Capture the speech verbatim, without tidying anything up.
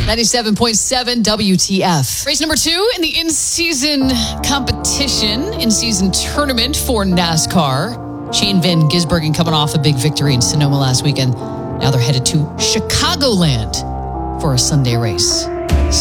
ninety-seven point seven W T F. Race number two in the in-season competition, in-season tournament for NASCAR. Shane Van Gisbergen coming off a big victory in Sonoma last weekend. Now they're headed to Chicagoland for a Sunday race.